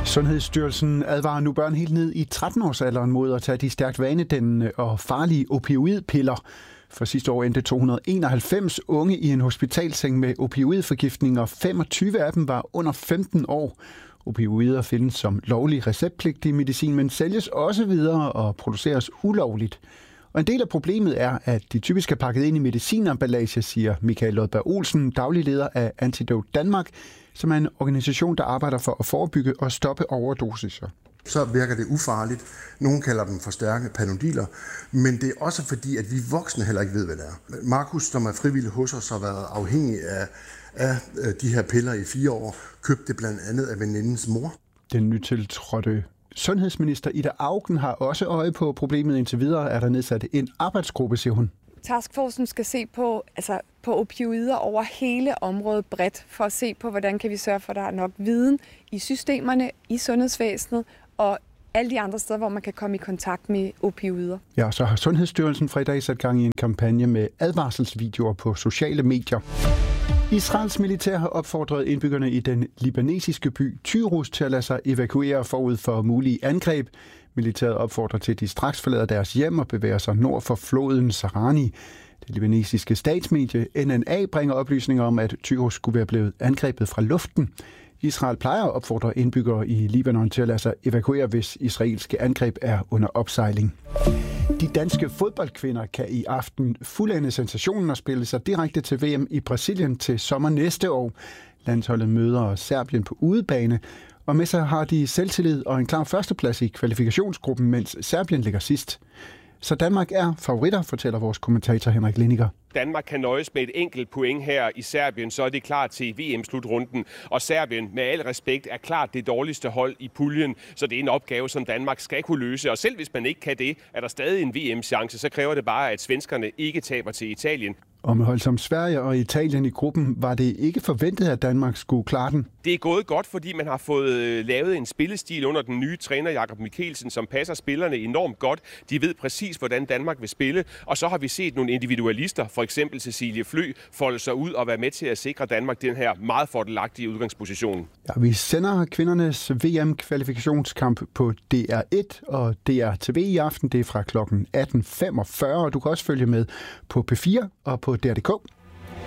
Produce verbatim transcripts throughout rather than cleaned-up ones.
Sundhedsstyrelsen advarer nu børn helt ned i tretten-årsalderen mod at tage de stærkt vanedannende og farlige opioidpiller. For sidste år endte to hundrede og enoghalvfems unge i en hospitalseng med opioidforgiftning, og femogtyve af dem var under femten år. Opioider findes som lovlig receptpligtig medicin, men sælges også videre og produceres ulovligt. Og en del af problemet er, at de typisk er pakket ind i medicinemballage, siger Michael Lodberg Olsen, daglig leder af Antidote Danmark, som er en organisation, der arbejder for at forebygge og stoppe overdosiser. Så virker det ufarligt. Nogle kalder dem for stærke panodiler, men det er også fordi, at vi voksne heller ikke ved, hvad det er. Markus, som er frivillig hos os, har været afhængig af, af de her piller i fire år, købte det blandt andet af venindens mor. Den nytiltrådte sundhedsminister Ida Auken har også øje på problemet. Indtil videre er der nedsat en arbejdsgruppe, siger hun. Taskforcen skal se på, altså på opioider over hele området bredt, for at se på, hvordan kan vi sørge for, at der er nok viden i systemerne, i sundhedsvæsenet og alle de andre steder, hvor man kan komme i kontakt med opioider. Ja, så har Sundhedsstyrelsen fra i dag sat gang i en kampagne med advarselsvideoer på sociale medier. Israels militær har opfordret indbyggerne i den libanesiske by Tyrus til at lade sig evakuere forud for mulige angreb. Militæret opfordrer til, at de straks forlader deres hjem og bevæger sig nord for floden Sarani. Det libanesiske statsmedie N N A bringer oplysninger om, at Tyrus skulle være blevet angrebet fra luften. Israel plejer at opfordre indbyggere i Libanon til at lade sig evakuere, hvis israelske angreb er under opsejling. De danske fodboldkvinder kan i aften fuldende sensationen og spille sig direkte til V M i Brasilien til sommer næste år. Landsholdet møder Serbien på udebane, og med sig har de selvtillid og en klar førsteplads i kvalifikationsgruppen, mens Serbien ligger sidst. Så Danmark er favoritter, fortæller vores kommentator Henrik Lindiger. Danmark kan nøjes med et enkelt point her i Serbien, så er det klar til V M-slutrunden. Og Serbien, med al respekt, er klart det dårligste hold i puljen, så det er en opgave, som Danmark skal kunne løse. Og selv hvis man ikke kan det, er der stadig en V M-chance, så kræver det bare, at svenskerne ikke taber til Italien. Og med hold som Sverige og Italien i gruppen, var det ikke forventet, at Danmark skulle klare den. Det er gået godt, fordi man har fået lavet en spillestil under den nye træner Jakob Mikkelsen, som passer spillerne enormt godt. De ved præcis, hvordan Danmark vil spille, og så har vi set nogle individualister, for eksempel Cecilie Flø, folde sig ud og være med til at sikre Danmark den her meget fordelagtige udgangsposition. Ja, vi sender kvindernes V M-kvalifikationskamp på D R et og D R T V i aften. Det er fra klokken atten femogfyrre, og du kan også følge med på P fire og på D R punktum d k.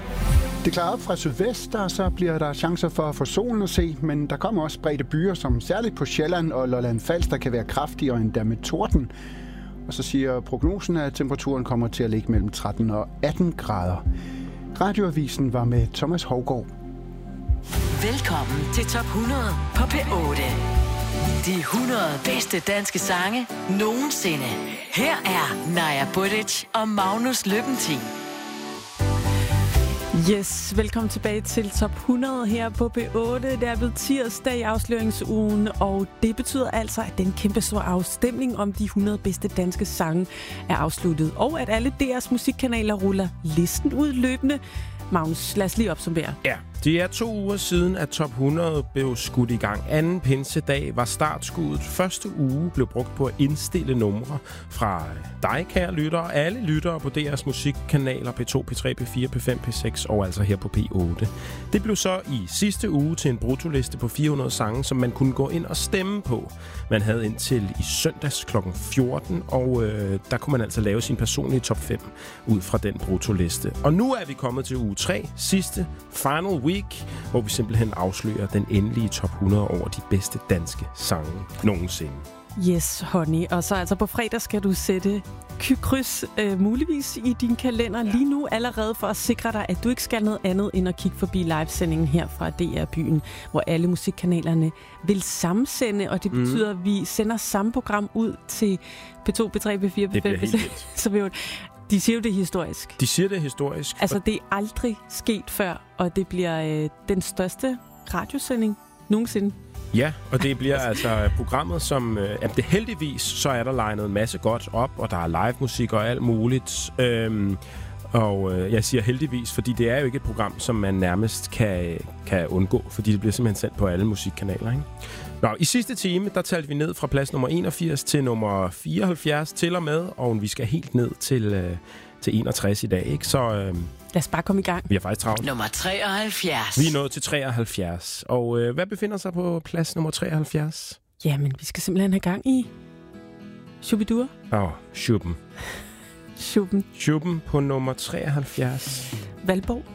Det klarer op fra sydvest, og så bliver der chancer for at få solen at se, men der kommer også spredte byer, som særligt på Sjælland og Lolland Falster kan være kraftige og endda med torden. Og så siger prognosen, at temperaturen kommer til at ligge mellem tretten og atten grader. Radioavisen var med Thomas Hougaard. Velkommen til Top hundrede på P otte. De hundrede bedste danske sange nogensinde. Her er Naja Budic og Magnus Løbentin. Yes, velkommen tilbage til Top hundrede her på P otte. Det er blevet tirsdag i afsløringsugen, og det betyder altså, at den kæmpe store afstemning om de hundrede bedste danske sange er afsluttet, og at alle D R's musikkanaler ruller listen ud løbende. Magnus, lad os lige opsummere. Ja, det er to uger siden, at Top hundrede blev skudt i gang. Anden pinsedag var startskuddet. Første uge blev brugt på at indstille numre fra dig, kære lytter, og alle lyttere på D R's musikkanaler P to, P tre, P fire, P fem, P seks og altså her på P otte. Det blev så i sidste uge til en bruttoliste på fire hundrede sange, som man kunne gå ind og stemme på. Man havde indtil i søndags klokken fjorten, og øh, der kunne man altså lave sin personlige top fem ud fra den bruttoliste. Og nu er vi kommet til uge tre, sidste final week, hvor vi simpelthen afslører den endelige top hundrede over de bedste danske sange nogensinde. Yes, honey. Og så altså på fredag skal du sætte kryds øh, muligvis i din kalender lige nu allerede for at sikre dig, at du ikke skal noget andet end at kigge forbi livesendingen her fra D R-byen, hvor alle musikkanalerne vil sammensende, og det betyder, mm. at vi sender samme program ud til P to, P tre, P fire, P fem, P seks. Så vi jo De siger jo, det er historisk. De siger, det er historisk. Altså, det er aldrig sket før, og det bliver øh, den største radiosending nogensinde. Ja, og det bliver altså programmet, som... Øh, jamen, det heldigvis, så er der legnet en masse godt op, og der er live musik og alt muligt. Øhm, og øh, jeg siger heldigvis, fordi det er jo ikke et program, som man nærmest kan, kan undgå, fordi det bliver simpelthen sendt på alle musikkanaler, ikke? Nå, i sidste time, der talte vi ned fra plads nummer enogfirs til nummer fireoghalvfjerds til og med, og vi skal helt ned til, øh, til enogtres i dag, ikke? Så øh, lad os bare komme i gang. Vi har faktisk travlt. Nummer treoghalvfjerds. Vi er nået til treoghalvfjerds. Og øh, hvad befinder sig på plads nummer treoghalvfjerds? Jamen, vi skal simpelthen have gang i Shubidua. Åh, oh, Schuppen. Schuppen. Schuppen på nummer treoghalvfjerds. Valborg.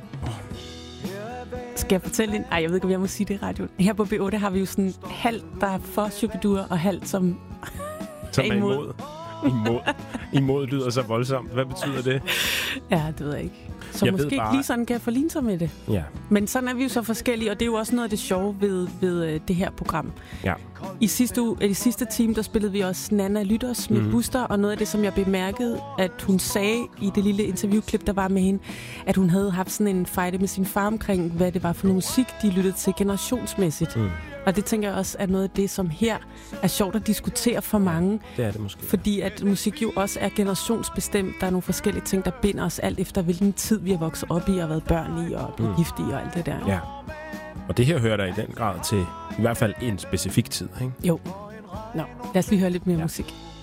Skal jeg fortælle en? Ej, jeg ved ikke, om jeg må sige det i radioen. Her på B otte har vi jo sådan halvt, der er for Shubidua, og halvt, som, som er imod. imod. Imod. Imod lyder så voldsomt. Hvad betyder det? Ja, det ved jeg ikke. Så jeg måske bare... ikke lige sådan kan forligne sig med det. Ja. Men sådan er vi jo så forskellige, og det er jo også noget af det sjove ved, ved uh, det her program. Ja. I sidste, uge, i sidste time, der spillede vi også Nana Lytters med mm-hmm. Buster, og noget af det, som jeg bemærkede, at hun sagde i det lille interviewklip, der var med hende, at hun havde haft sådan en fejde med sin far omkring, hvad det var for noget musik, de lyttede til generationsmæssigt. Mm. Og det tænker jeg også er noget af det, som her er sjovt at diskutere for mange. Det er det måske. Fordi at musik jo også er generationsbestemt. Der er nogle forskellige ting, der binder os alt efter, hvilken tid vi har vokset op i og været børn i og blevet mm. gift i og alt det der. Ja. Og det her hører der i den grad til i hvert fald en specifik tid, ikke? Jo. Nå, lad os lige høre lidt mere ja. musik.